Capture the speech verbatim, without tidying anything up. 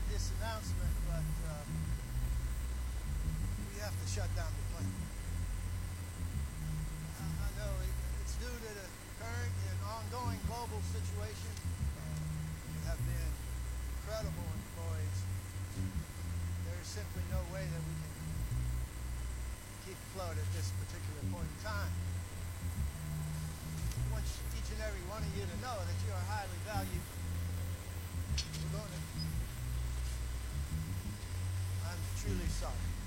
this announcement, but uh, we have to shut down the plant. I, I know it, it's due to the current and ongoing global situation. Uh, you have been incredible employees. There is simply no way that we can keep afloat at this particular point in time. I want each and every one of you to know that you are highly valued. We're going to... I'm truly sorry.